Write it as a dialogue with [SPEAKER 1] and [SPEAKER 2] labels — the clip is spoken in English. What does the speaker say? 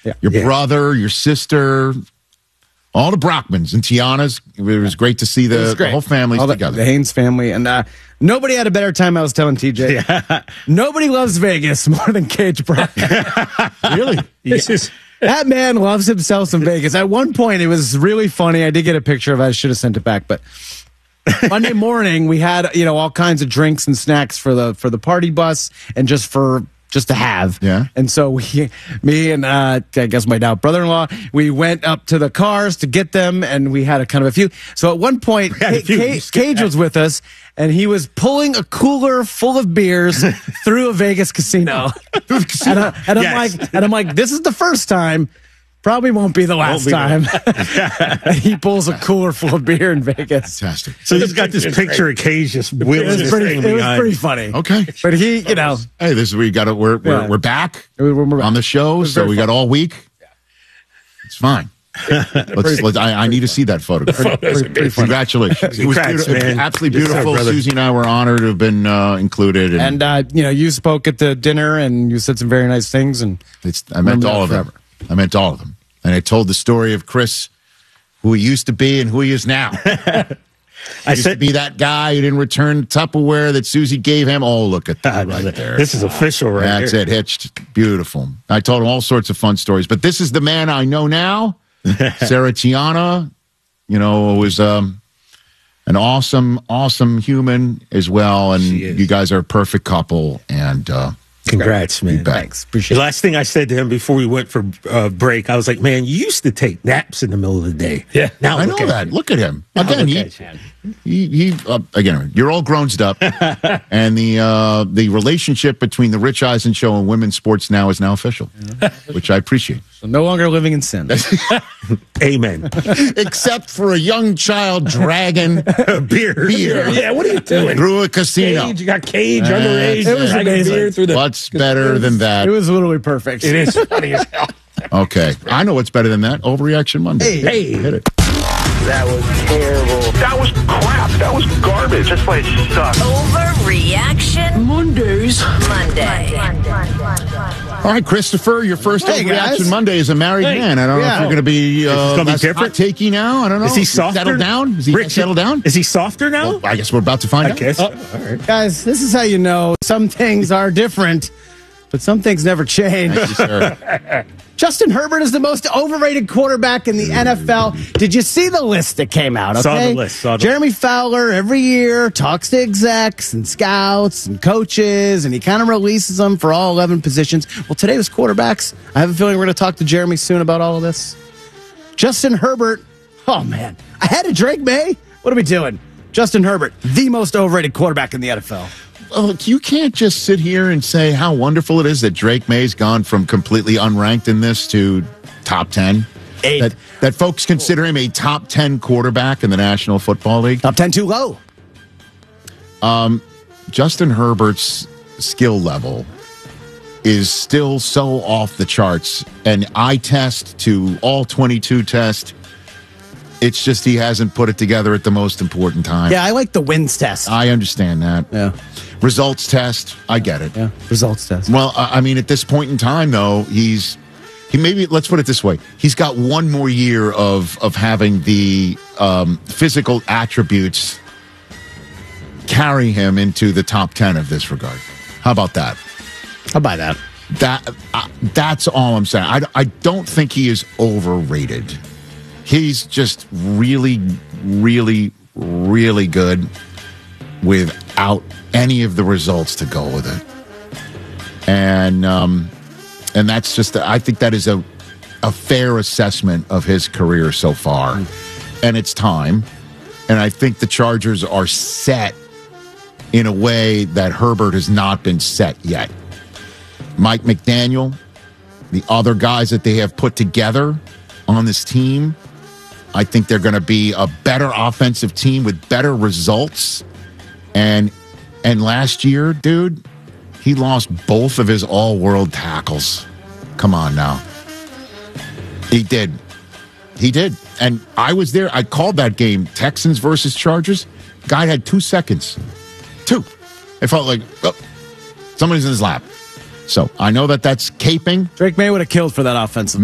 [SPEAKER 1] your brother, your sister, all the Brockmans and Tiana's. It was great to see the whole family together.
[SPEAKER 2] The Haynes family. And nobody had a better time, I was telling TJ. Yeah. Nobody loves Vegas more than Cage Brockman.
[SPEAKER 1] Really?
[SPEAKER 2] That man loves himself some Vegas. At one point, it was really funny. I did get a picture of it. I should have sent it back. But Monday morning, we had all kinds of drinks and snacks for the party bus and just to have.
[SPEAKER 1] Yeah.
[SPEAKER 2] And so me and I guess my now brother-in-law, we went up to the cars to get them, and we had a kind of a few. So at one point, Cage was with us, and he was pulling a cooler full of beers through a Vegas casino. And I'm like, this is the first time. Probably won't be the last time. He pulls a cooler full of beer in Vegas.
[SPEAKER 1] Fantastic.
[SPEAKER 3] So he's got this picture of Cage just wheeling this thing behind.
[SPEAKER 2] It was pretty funny.
[SPEAKER 1] Okay.
[SPEAKER 2] But he,
[SPEAKER 1] Hey, this is where you got it. We're back on the show, so we got all week. It's fine. I need to see that photograph. Congratulations. It was absolutely beautiful.
[SPEAKER 3] Yes,
[SPEAKER 1] Susie and I were honored to have been included.
[SPEAKER 2] And you spoke at the dinner, and you said some very nice things. And
[SPEAKER 1] I meant all of them. I meant all of them. And I told the story of Chris, who he used to be and who he is now. I used to be that guy who didn't return Tupperware that Susie gave him. Oh, look at that right there.
[SPEAKER 3] This is official right
[SPEAKER 1] That's
[SPEAKER 3] here.
[SPEAKER 1] it, hitched. Beautiful. I told him all sorts of fun stories. But this is the man I know now. Sarah Tiana, was an awesome, awesome human as well. And you guys are a perfect couple. And
[SPEAKER 3] congrats, man.
[SPEAKER 2] Thanks. Appreciate
[SPEAKER 3] it. The last thing I said to him before we went for break, I was like, man, you used to take naps in the middle of the day.
[SPEAKER 2] Yeah.
[SPEAKER 3] Now
[SPEAKER 1] I know that. Look at him. Again, again, you're all grown up. And the relationship between the Rich Eisen Show and women's sports now is now official, which I appreciate.
[SPEAKER 2] So no longer living in sin.
[SPEAKER 3] Amen.
[SPEAKER 1] Except for a young child dragging
[SPEAKER 3] beer.
[SPEAKER 4] Yeah, what are you doing?
[SPEAKER 1] Through a casino.
[SPEAKER 4] Cage, you got Cage underage.
[SPEAKER 2] It was amazing.
[SPEAKER 4] Beer through
[SPEAKER 1] What's better than that?
[SPEAKER 2] It was literally perfect.
[SPEAKER 4] It is funny as hell.
[SPEAKER 1] Okay. I know what's better than that. Overreaction Monday.
[SPEAKER 4] Hey.
[SPEAKER 1] Hit it.
[SPEAKER 5] That was terrible.
[SPEAKER 6] That was crap. That was garbage. This place sucks.
[SPEAKER 7] Overreaction
[SPEAKER 4] Mondays.
[SPEAKER 7] Monday.
[SPEAKER 1] All right, Christopher, your first Overreaction Monday is a married man. I don't know if you're going to be
[SPEAKER 3] different?
[SPEAKER 1] takey now. I don't know.
[SPEAKER 3] Is he softer?
[SPEAKER 1] Settled down? Is he
[SPEAKER 3] Rick,
[SPEAKER 1] settled down?
[SPEAKER 3] Is he softer now?
[SPEAKER 1] Well, I guess we're about to find out.
[SPEAKER 3] Guess.
[SPEAKER 4] All right.
[SPEAKER 2] Guys, this is how you know some things are different, but some things never change.
[SPEAKER 1] Thank you, sir.
[SPEAKER 2] Justin Herbert is the most overrated quarterback in the NFL. Did you see the list that came out? Okay?
[SPEAKER 3] Saw the list.
[SPEAKER 2] Jeremy Fowler every year talks to execs and scouts and coaches, and he kind of releases them for all 11 positions. Well, today was quarterbacks. I have a feeling we're going to talk to Jeremy soon about all of this. Justin Herbert. Oh, man. Ahead of Drake May? What are we doing? Justin Herbert, the most overrated quarterback in the NFL.
[SPEAKER 1] Look, you can't just sit here and say how wonderful it is that Drake May's gone from completely unranked in this to top 10. That folks consider him a top 10 quarterback in the National Football League.
[SPEAKER 2] Top 10 too low.
[SPEAKER 1] Justin Herbert's skill level is still so off the charts. And eye test to all 22 test, it's just he hasn't put it together at the most important time.
[SPEAKER 2] Yeah, I like the wins test.
[SPEAKER 1] I understand that.
[SPEAKER 2] Yeah.
[SPEAKER 1] Results test, I get it.
[SPEAKER 2] Yeah, results test.
[SPEAKER 1] Well, I mean, at this point in time, though, he maybe, let's put it this way, he's got one more year of having the physical attributes carry him into the top 10 of this regard. How about that?
[SPEAKER 2] I'll buy that.
[SPEAKER 1] That's all I'm saying. I don't think he is overrated. He's just really, really, really good without any of the results to go with it. And that's just, I think that is a fair assessment of his career so far. And it's time. And I think the Chargers are set in a way that Herbert has not been set yet. Mike McDaniel, the other guys that they have put together on this team, I think they're going to be a better offensive team with better results. And last year, dude, he lost both of his all-world tackles. Come on now. He did. And I was there. I called that game, Texans versus Chargers. Guy had 2 seconds. 2. It felt like somebody's in his lap. So I know that's caping.
[SPEAKER 2] Drake May would have killed for that offensive.